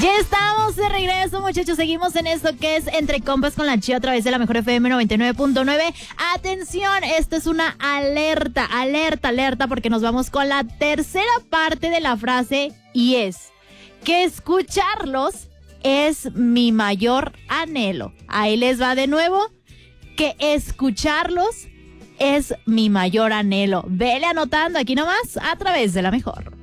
Ya estamos de regreso, muchachos. Seguimos en esto que es Entre Compas con la Chía a través de la Mejor FM 99.9. Atención, esto es una alerta, porque nos vamos con la tercera parte de la frase y es que escucharlos es mi mayor anhelo. Ahí les va de nuevo, que escucharlos es mi mayor anhelo. Vele anotando aquí nomás a través de la Mejor.